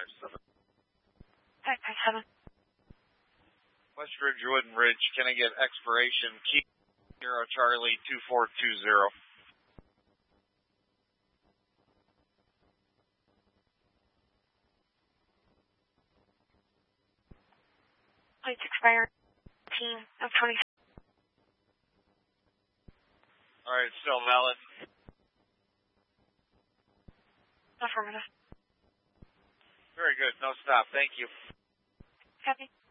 557. West Ridgewood and Ridge, can I get expiration Kilo Charlie 2420? Plates expire 18 of 20. All right, still valid. Affirmative. Very good. No stop. Thank you. Copy.